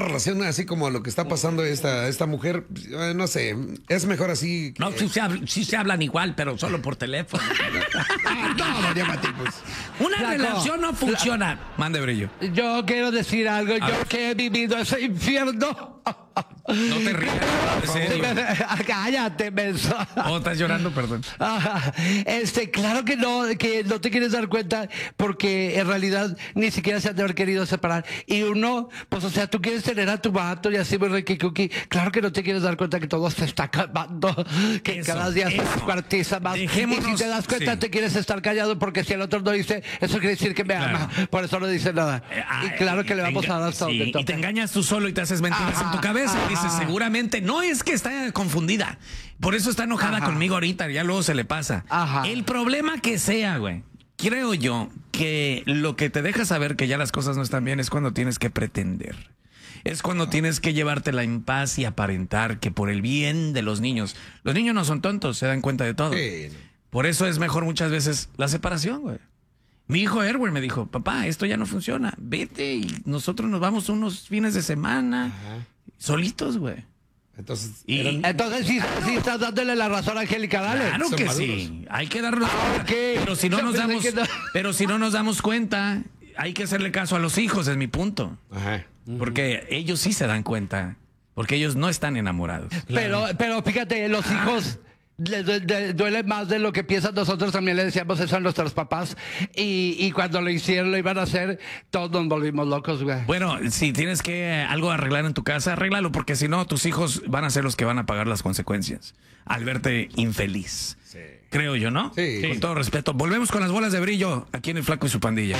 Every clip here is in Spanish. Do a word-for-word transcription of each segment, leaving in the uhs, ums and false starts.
relación así como lo que está pasando esta, esta mujer, eh, no sé, es mejor así. Que... No, sí se, hablan, sí se hablan igual, pero solo por teléfono. no, María Mati, pues. Una Flaco, relación no funciona. Mande, Brillo. Yo quiero decir algo, A yo ver. que he vivido ese infierno. No te rías, en serio. Cállate, menso. Oh, estás llorando, perdón. Ajá. Este, claro que no, que no te quieres dar cuenta porque en realidad ni siquiera se han de haber querido separar. Y uno, pues o sea, tú quieres tener a tu vato y así muy ricky cookie. Claro que no te quieres dar cuenta que todo se está acabando, que Eso, cada día se eso. descuartiza más. Dejémonos- y si te das cuenta sí. te quieres estar callado porque si el otro no dice, eso quiere decir que me Claro. ama. Por eso no dice nada. Eh, ah, y claro que le te vamos a enga- dar hasta sí, donde y toca. te engañas tú solo y te haces mentiras Ajá, en tu cabeza. Y dices, ajá. seguramente, no es que está confundida. Por eso está enojada Ajá. conmigo ahorita, ya luego se le pasa. Ajá. El problema que sea, güey. Creo yo que lo que te deja saber que ya las cosas no están bien es cuando tienes que pretender. Es cuando tienes que llevártela en paz y aparentar que por el bien de los niños. Los niños no son tontos, se dan cuenta de todo. Sí. Por eso es mejor muchas veces la separación, güey. Mi hijo Erwin me dijo, papá, esto ya no funciona. Vete y nosotros nos vamos unos fines de semana solitos, güey. Entonces, Y- eran- Entonces sí, sí estás dándole la razón a Angélica, dale. Claro son que maduros. sí, hay que darnos Ah, cuenta. ok. Pero si no Yo nos pensé damos, que no. pero si no nos damos cuenta, hay que hacerle caso a los hijos, es mi punto. Ajá. Porque ellos sí se dan cuenta, porque ellos no están enamorados. Pero, pero fíjate, los hijos les du- de- duele más de lo que piensan. Nosotros también le decíamos eso a nuestros papás. Y, y cuando lo hicieron, lo iban a hacer, todos nos volvimos locos, güey. Bueno, si tienes que eh, algo arreglar en tu casa, arréglalo, porque si no, tus hijos van a ser los que van a pagar las consecuencias al verte infeliz. Creo yo, ¿no? Sí. Con todo respeto. Volvemos con las bolas de brillo aquí en El Flaco y su pandilla.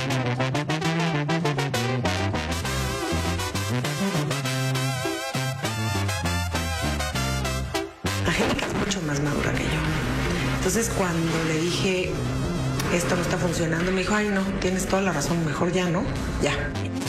Angélica es mucho más madura que yo. Entonces cuando le dije, esto no está funcionando, me dijo, ay no, tienes toda la razón, mejor ya, ¿no? Ya.